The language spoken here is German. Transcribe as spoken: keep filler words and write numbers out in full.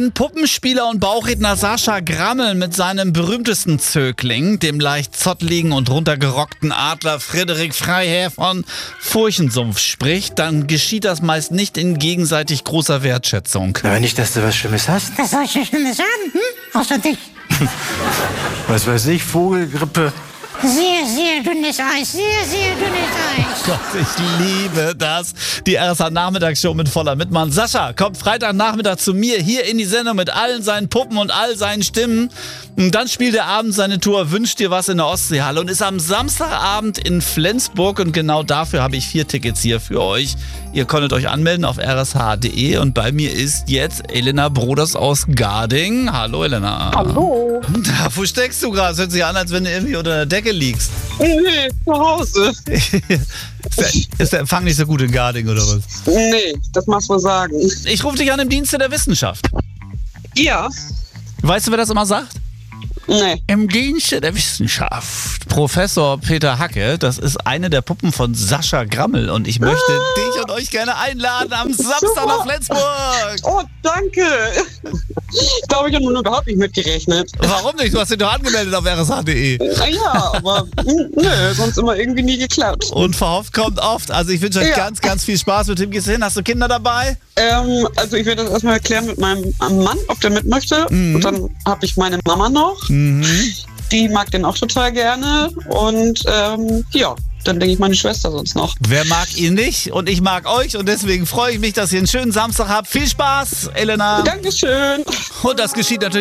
Puppenspieler und Bauchredner Sascha Grammel mit seinem berühmtesten Zögling, dem leicht zottligen und runtergerockten Adler Frederik Freiherr von Furchensumpf spricht, dann geschieht das meist nicht in gegenseitig großer Wertschätzung. Aber nicht, dass du was Schlimmes hast. Was soll ich denn Schlimmes haben? Hm? Außer dich. Was weiß ich, Vogelgrippe. Sehr, sehr dünnes Eis, sehr, sehr dünnes Eis. Gott, ich liebe das. Die R S H-Nachmittagsshow mit voller Mitmann. Sascha kommt Freitagnachmittag zu mir hier in die Sendung mit allen seinen Puppen und all seinen Stimmen. Und dann spielt er abends seine Tour Wünscht dir was in der Ostseehalle und ist am Samstagabend in Flensburg. Und genau dafür habe ich vier Tickets hier für euch. Ihr konntet euch anmelden auf r s h punkt d e und bei mir ist jetzt Elena Broders aus Garding. Hallo Elena. Hallo. Da, wo steckst du gerade? Es hört sich an, als wenn du irgendwie unter der Decke liegst. Nee, zu Hause. ist, der, ist der Empfang nicht so gut in Garding oder was? Nee, das machst du sagen. Ich rufe dich an im Dienste der Wissenschaft. Ja? Weißt du, wer das immer sagt? Nee. Im Dienste der Wissenschaft. Professor Peter Hacke, das ist eine der Puppen von Sascha Grammel und ich möchte ah. dich und euch gerne einladen am Samstag nach Flensburg. Oh, danke. Ich glaube, ich habe nur überhaupt nicht mitgerechnet. Warum nicht? Du hast dich doch angemeldet auf r s h punkt d e. Ja, aber nö, sonst immer irgendwie nie geklappt. Und verhofft kommt oft. Also ich wünsche euch ja. ganz, ganz viel Spaß. Mit wem gehst du hin? Hast du Kinder dabei? Ähm, also ich werde das erstmal erklären mit meinem Mann, ob der mit möchte. Mhm. Und dann habe ich meine Mama noch. Mhm. Die mag den auch total gerne. Und ähm, ja, dann denke ich meine Schwester sonst noch. Wer mag ihn nicht? Und ich mag euch. Und deswegen freue ich mich, dass ihr einen schönen Samstag habt. Viel Spaß, Elena. Dankeschön. Und das geschieht natürlich